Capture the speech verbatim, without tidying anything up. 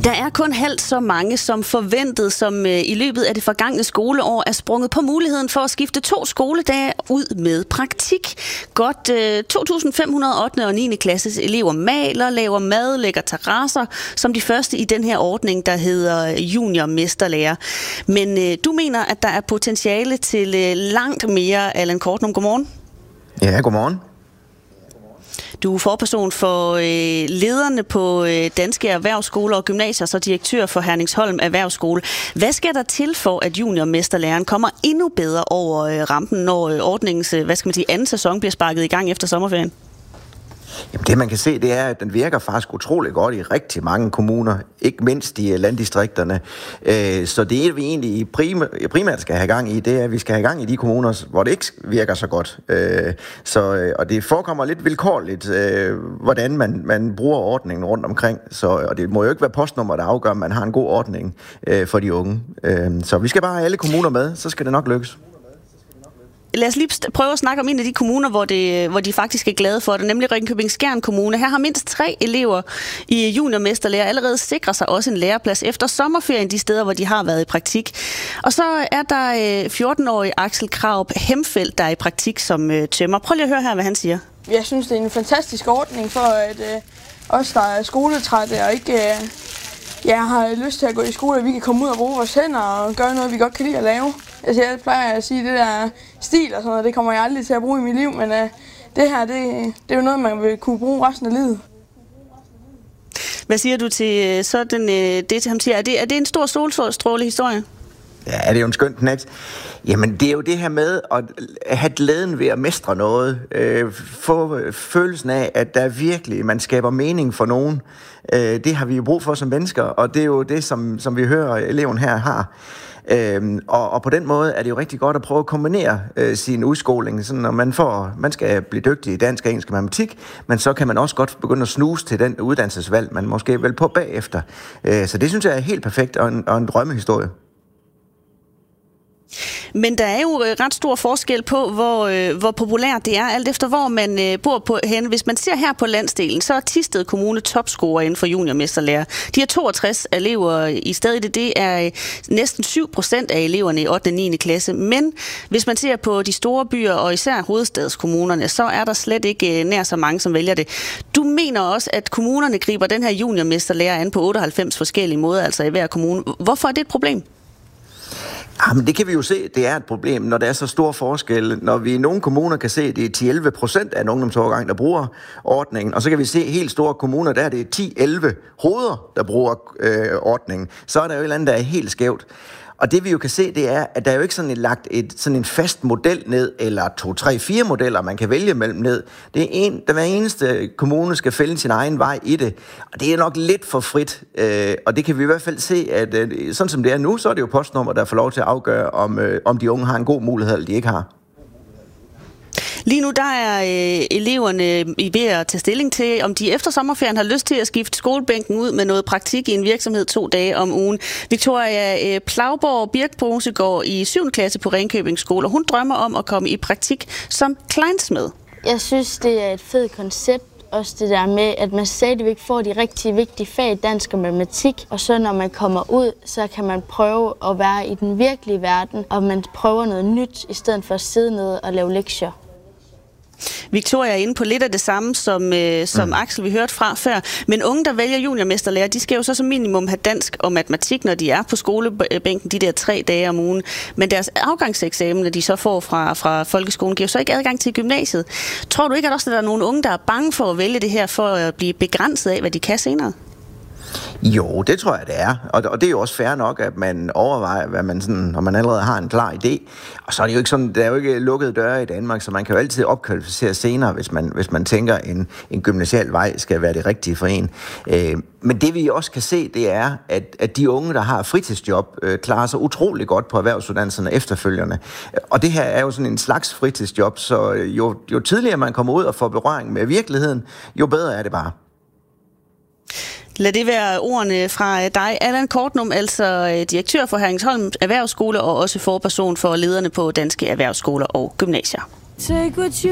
Der er kun halvt så mange som forventet, som i løbet af det forgangne skoleår er sprunget på muligheden for at skifte to skoledage ud med praktik. Godt to tusind fem hundrede ottende og niende klasses elever maler, laver mad, lægger terrasser, som de første i den her ordning, der hedder juniormesterlærer. Men du mener, at der er potentiale til langt mere. Allan Kortnum, godmorgen. Ja, godmorgen. Du er forperson for øh, lederne på øh, danske erhvervsskoler og gymnasier, så direktør for Herningsholm Erhvervsskole. Hvad skal der til for, at juniormesterlæreren kommer endnu bedre over øh, rampen, når øh, ordningens øh, hvad skal man sige, anden sæson bliver sparket i gang efter sommerferien? Jamen det man kan se, det er, at den virker faktisk utrolig godt i rigtig mange kommuner, ikke mindst i landdistrikterne. Så det vi egentlig primært skal have gang i, det er, at vi skal have gang i de kommuner, hvor det ikke virker så godt. Så, og det forekommer lidt vilkårligt, hvordan man, man bruger ordningen rundt omkring. Så, og det må jo ikke være postnummer, der afgør, at man har en god ordning for de unge. Så vi skal bare have alle kommuner med, så skal det nok lykkes. Lad os lige prøve at snakke om en af de kommuner, hvor, det, hvor de faktisk er glade for det, nemlig Ringkøbing-Skjern Kommune. Her har mindst tre elever i juniormesterlærer allerede sikret sig også en læreplads efter sommerferien, de steder, hvor de har været i praktik. Og så er der fjorten-årig Axel Krarup Hemfeldt, der er i praktik som tømrer. Prøv lige at høre her, hvad han siger. Jeg synes, det er en fantastisk ordning for, at øh, os, der er skoletrætte og ikke øh, ja, har lyst til at gå i skole, at vi kan komme ud og bruge vores hænder og gøre noget, vi godt kan lide at lave. Altså, jeg plejer at sige, at det der stil og sådan noget, det kommer jeg aldrig til at bruge i mit liv, men uh, det her, det, det er jo noget, man vil kunne bruge resten af livet. Hvad siger du til sådan det, til ham siger? Er det, er det en stor solstrålehistorie? Ja, det er jo en skøn knægt. Jamen, det er jo det her med at have glæden ved at mestre noget. Øh, få følelsen af, at der virkelig, man skaber mening for nogen. Øh, det har vi jo brug for som mennesker, og det er jo det, som, som vi hører eleven her har. Øhm, og, og på den måde er det jo rigtig godt at prøve at kombinere øh, sin udskoling, sådan når man får, man skal blive dygtig i dansk, engelsk og matematik, men så kan man også godt begynde at snuse til den uddannelsesvalg, man måske vel på bagefter. Øh, så det synes jeg er helt perfekt og en, og en drømmehistorie. Men der er jo ret stor forskel på, hvor, hvor populært det er, alt efter hvor man bor på henne. Hvis man ser her på landsdelen, så er Thisted Kommune topscorer inden for juniormesterlærer. De har toogtres elever i stedet. Det, det er næsten syv procent af eleverne i ottende og niende klasse. Men hvis man ser på de store byer, og især hovedstadskommunerne, så er der slet ikke nær så mange, som vælger det. Du mener også, at kommunerne griber den her juniormesterlærer an på otteoghalvfems forskellige måder, altså i hver kommune. Hvorfor er det et problem? Jamen, det kan vi jo se, det er et problem, når der er så store forskelle. Når vi i nogle kommuner kan se, at det er ti til elleve procent af en ungdomsårgang, der bruger ordningen, og så kan vi se helt store kommuner, der er det ti til elleve hoveder, der bruger øh, ordningen. Så er der jo et eller andet, der er helt skævt. Og det vi jo kan se, det er, at der er jo ikke sådan et, lagt et, sådan en fast model ned, eller to, tre, fire modeller, man kan vælge mellem ned. Det er en, der hver eneste kommune skal fælde sin egen vej i det. Og det er nok lidt for frit. Øh, og det kan vi i hvert fald se, at øh, sådan som det er nu, så er det jo postnummer, der får lov til at afgøre, om, øh, om de unge har en god mulighed, eller de ikke har. Lige nu der er øh, eleverne i ved at tage stilling til, om de efter sommerferien har lyst til at skifte skolebænken ud med noget praktik i en virksomhed to dage om ugen. Victoria øh, Plauborg Birkpose går i syvende klasse på Ringkøbing Skole, og hun drømmer om at komme i praktik som kleinsmed. Jeg synes, det er et fedt koncept. Også det der med, at man stadigvæk får de rigtig vigtige fag, dansk og matematik. Og så når man kommer ud, så kan man prøve at være i den virkelige verden, og man prøver noget nyt, i stedet for at sidde nede og lave lektier. Victoria er inde på lidt af det samme, som, øh, som mm. Axel vi hørte fra før. Men unge, der vælger juniormesterlærer, de skal jo så som minimum have dansk og matematik, når de er på skolebænken de der tre dage om ugen. Men deres afgangseksamen, de så får fra, fra folkeskolen, giver så ikke adgang til gymnasiet. Tror du ikke, at også at der er nogle unge, der er bange for at vælge det her, for at blive begrænset af, hvad de kan senere? Jo, det tror jeg, det er. Og, og det er jo også fair nok, at man overvejer, hvad man sådan, om man allerede har en klar idé. Og så er det jo ikke sådan, der er jo ikke lukkede døre i Danmark, så man kan jo altid opkvalificere senere, hvis man, hvis man tænker, at en, en gymnasial vej skal være det rigtige for en. Øh, men det vi også kan se, det er, at, at de unge, der har fritidsjob, øh, klarer sig utrolig godt på erhvervsuddannelserne efterfølgende. Og det her er jo sådan en slags fritidsjob, så jo, jo tidligere man kommer ud og får berøring med virkeligheden, jo bedre er det bare. Lad det være ordene fra dig, Allan Kortnum, altså direktør for Herningsholm Erhvervsskole og også forperson for lederne på danske erhvervsskoler og gymnasier.